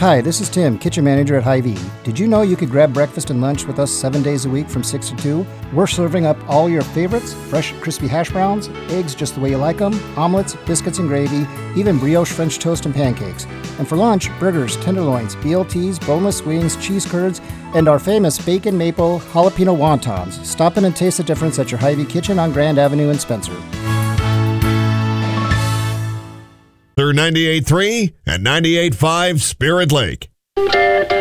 Hi, this is Tim, kitchen manager at Hy-Vee. Did you know you could grab breakfast and lunch with us 7 days a week from 6 to 2? We're serving up all your favorites, fresh crispy hash browns, eggs just the way you like them, omelets, biscuits and gravy, even brioche French toast and pancakes. And for lunch, burgers, tenderloins, BLTs, boneless wings, cheese curds, and our famous bacon maple jalapeno wontons. Stop in and taste the difference at your Hy-Vee kitchen on Grand Avenue in Spencer. Through 98.3 and 98.5 Spirit Lake.